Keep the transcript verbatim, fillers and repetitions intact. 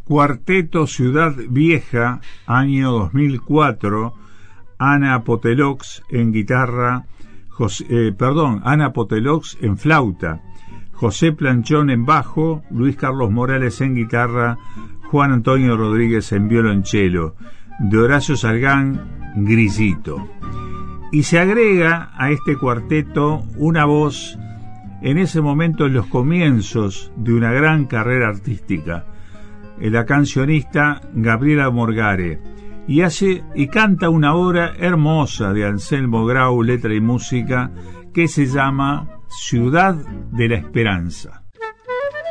Cuarteto Ciudad Vieja, año dos mil cuatro, Ana Potelox en guitarra, José, eh, perdón, Ana Potelox en flauta, José Planchón en bajo, Luis Carlos Morales en guitarra, Juan Antonio Rodríguez en violonchelo, de Horacio Salgán, Grillito. Y se agrega a este cuarteto una voz en ese momento en los comienzos de una gran carrera artística, la cancionista Gabriela Morgare, y hace y canta una obra hermosa de Anselmo Grau, letra y música, que se llama Ciudad de la Esperanza.